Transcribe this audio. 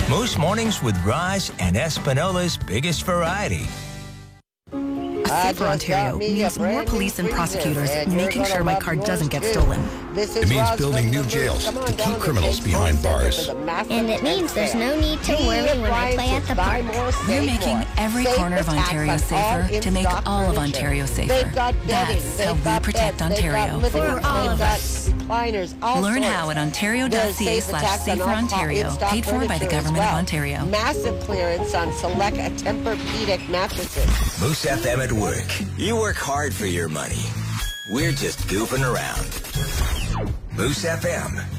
Moose Mornings with Roz and Espinola's biggest variety. Safer Ontario means more police and prosecutors making sure my car doesn't get stolen. It means building new jails to keep criminals behind bars. And it means there's no need to worry when I play at the park. We're making every corner of Ontario safer to make all of Ontario safer. That's how we protect Ontario. For all of us. Learn how at ontario.ca/saferontario, paid for by the Government of Ontario. Massive clearance on select Tempur-Pedic mattresses. Moose FM at work. You work hard for your money. We're just goofing around. Moose FM.